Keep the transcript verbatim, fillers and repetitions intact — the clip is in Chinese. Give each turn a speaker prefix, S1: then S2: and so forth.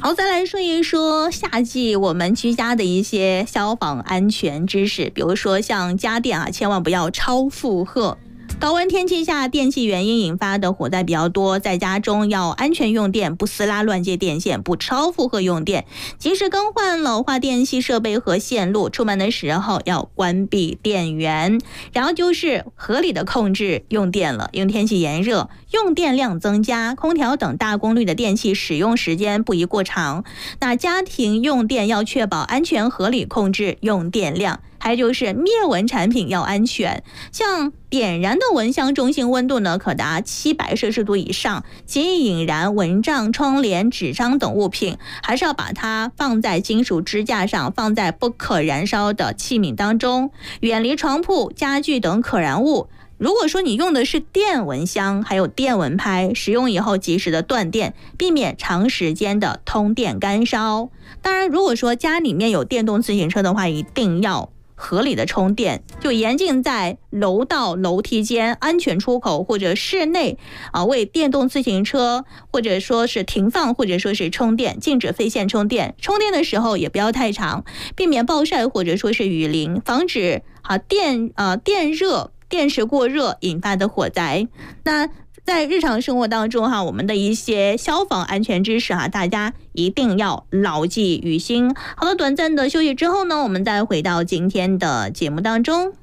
S1: 好，再来说一说夏季我们居家的一些消防安全知识，比如说像家电啊，千万不要超负荷。高温天气下，电器原因引发的火灾比较多，在家中要安全用电，不撕拉乱接电线，不超负荷用电，及时更换老化电器设备和线路。出门的时候要关闭电源，然后就是合理的控制用电了。因为天气炎热，用电量增加，空调等大功率的电器使用时间不宜过长。那家庭用电要确保安全合理控制用电量。还有就是灭蚊产品要安全，像点燃的蚊香中性温度呢可达七百摄氏度以上，建议引燃蚊帐、窗帘、纸张等物品，还是要把它放在金属支架上，放在不可燃烧的器皿当中，远离床铺、家具等可燃物。如果说你用的是电蚊香，还有电蚊拍，使用以后及时的断电，避免长时间的通电干烧。当然，如果说家里面有电动自行车的话，一定要合理的充电，就严禁在楼道、楼梯间、安全出口或者室内啊为电动自行车或者说是停放或者说是充电，禁止非线充电。充电的时候也不要太长，避免暴晒或者说是雨淋，防止啊电啊电热、电池过热引发的火灾。那在日常生活当中哈，我们的一些消防安全知识哈，大家一定要牢记于心。好了，短暂的休息之后呢，我们再回到今天的节目当中。